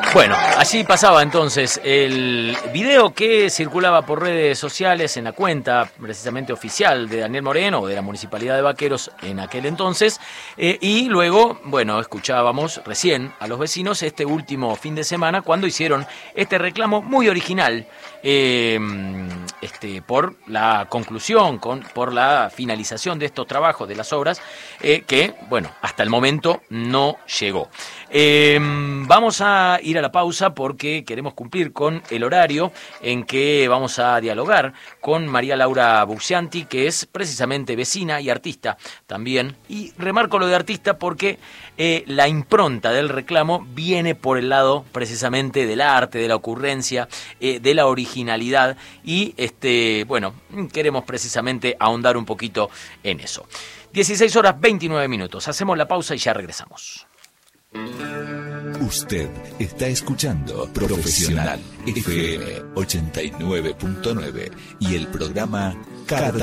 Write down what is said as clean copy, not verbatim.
Bueno, así pasaba entonces el video que circulaba por redes sociales en la cuenta precisamente oficial de Daniel Moreno, o de la Municipalidad de Vaqueros en aquel entonces, y luego, bueno, escuchábamos recién a los vecinos este último fin de semana cuando hicieron este reclamo muy original por la conclusión, por la finalización de estos trabajos, de las obras, que, bueno, hasta el momento no llegó. Vamos a ir a la pausa porque queremos cumplir con el horario en que vamos a dialogar con María Laura Buccianti, que es precisamente vecina y artista también. Y remarco lo de artista porque la impronta del reclamo viene por el lado precisamente del arte, de la ocurrencia, de la originalidad y bueno, queremos precisamente ahondar un poquito en eso. 16:29. Hacemos la pausa y ya regresamos. Usted está escuchando Profesional FM 89.9 y el programa Cada